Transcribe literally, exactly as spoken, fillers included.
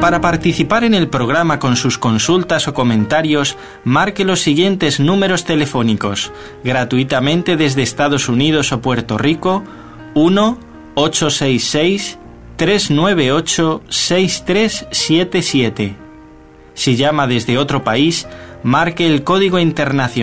Para participar en el programa con sus consultas o comentarios, marque los siguientes números telefónicos, gratuitamente desde Estados Unidos o Puerto Rico: uno ocho seis seis, tres nueve ocho, seis tres siete siete. Si llama desde otro país, marque el código internacional